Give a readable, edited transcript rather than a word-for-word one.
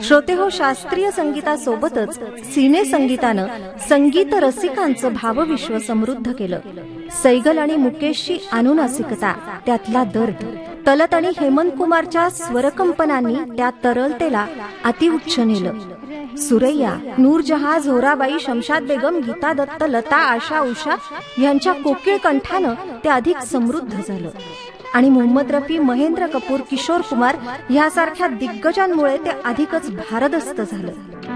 श्रोतेहो, शास्त्रीय संगीतासोबतच सिने संगीतानं संगीत रसिकांचं भावविश्व समृद्ध केलं. सैगल आणि मुकेशची अनुनासिकता, त्यातला दर्द, तलत आणि हेमंत कुमारच्या स्वरकंपनांनी त्या तरलतेला अतिउच्च नेलं. सुरैया, नूरजहां, झोराबाई, शमशाद बेगम, गीता दत्त, लता, आशा, उषा यांच्या कोकिळ कंठानं ते अधिक समृद्ध झालं. आणि मोहम्मद रफी, महेंद्र कपूर, किशोर कुमार यासारख्या दिग्गजांमुळे ते अधिकच भारदस्त झालं.